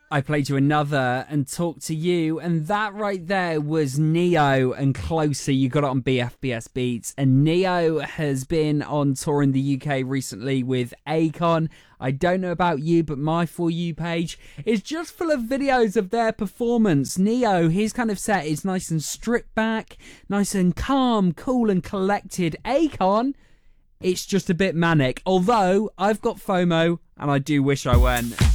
I played you another and talked to you, and that right there was Neo and Closer. You got it on BFBS Beats, and Neo has been on tour in the UK recently with Akon. I don't know about you, but my For You page is just full of videos of their performance. Neo, his kind of set is nice and stripped back, nice and calm, cool and collected. Akon, it's just a bit manic, although I've got FOMO and I do wish I went.